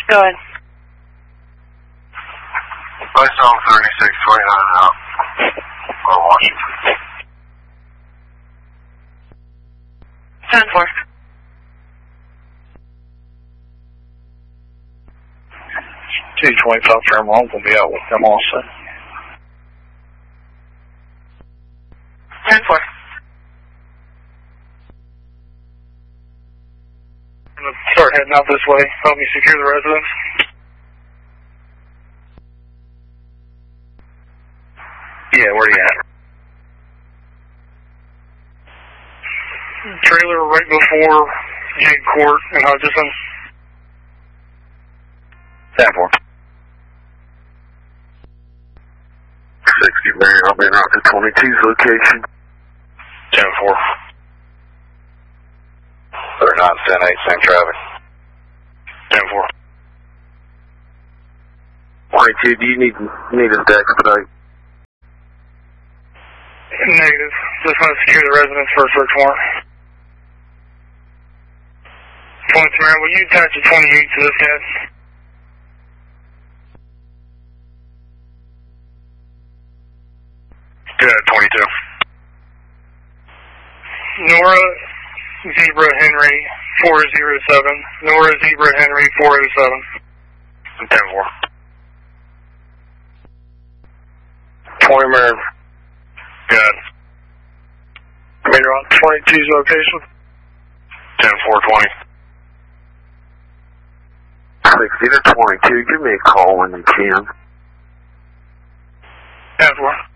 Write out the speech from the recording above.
Go ahead. Place on 3629 out. On Washington. 10-4. T25 Fairmont, I'm going to be out with them also. 10-4. I'm going to start heading out this way. Help me secure the residence. Yeah, where are you at? Trailer right before Jade Court in Hutchison. 10-4. 60 man, I've been out to 22's location. 10-4. 39-10-8, same traffic. 10-4. 22, do you need us to expedite? Negative. Just want to secure the residence for a search warrant. 23, will you attach a 28 to this guy? Good, 22. Nora Zebra Henry 407. Nora Zebra Henry 407. 10-4. 20 man. Good. Meter on 22's location. 10-4-20. 60 to 22, give me a call when you can. 10-4.